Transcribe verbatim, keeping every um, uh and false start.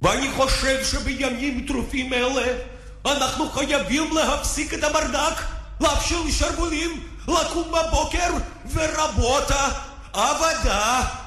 ואני חושב שבימים טרופים אלה אנחנו חייבים להפסיק את הברדק, להפשיל שרוולים, לקום בבוקר ורבותה, עבודה.